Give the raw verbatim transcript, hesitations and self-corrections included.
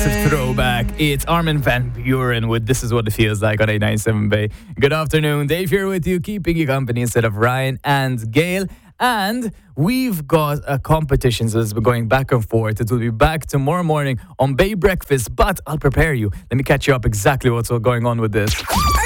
massive throwback. It's Armin van Buuren with This Is What It Feels Like on eight ninety-seven Bay. Good afternoon. Dave here with you, keeping you company instead of Ryan and Gail. And we've got a competition that's been going back and forth. It will be back tomorrow morning on Bay Breakfast, but I'll prepare you. Let me catch you up exactly what's going on with this.